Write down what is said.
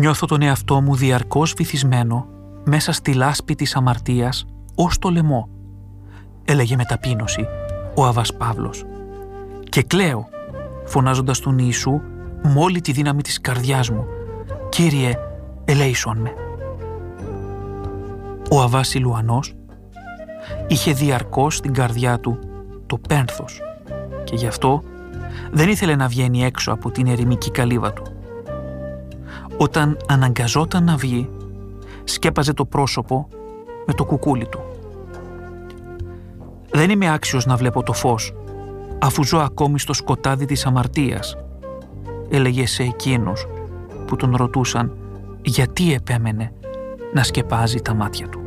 Νιώθω τον εαυτό μου διαρκώς βυθισμένο μέσα στη λάσπη της αμαρτίας ως το λαιμό, έλεγε με ταπείνωση ο Αββάς Παύλος. Και κλαίω, φωνάζοντας τον Ιησού με όλη τη δύναμη της καρδιάς μου, «Κύριε, ελέησον με». Ο Αββάς Ηλουανός είχε διαρκώς στην καρδιά του το πένθος και γι' αυτό δεν ήθελε να βγαίνει έξω από την ερημική καλύβα του. Όταν αναγκαζόταν να βγει, σκέπαζε το πρόσωπο με το κουκούλι του. «Δεν είμαι άξιος να βλέπω το φως, αφού ζω ακόμη στο σκοτάδι της αμαρτίας», έλεγε σε εκείνους που τον ρωτούσαν γιατί επέμενε να σκεπάζει τα μάτια του.